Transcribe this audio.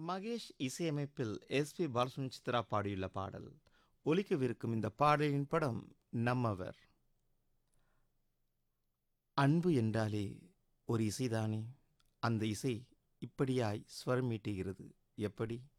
மகேஷ் இசையமைப்பில் எஸ்பி பாலசுப்ரமணியம் சித்ரா பாடியுள்ள பாடல். ஒலிக்கவிருக்கும் இந்த பாடலின் படம் நம்மவர். அன்பு என்றாலே ஒரு இசைதானே. அந்த இசை இப்படியாய் ஸ்வரம் மீட்டுகிறது. எப்படி?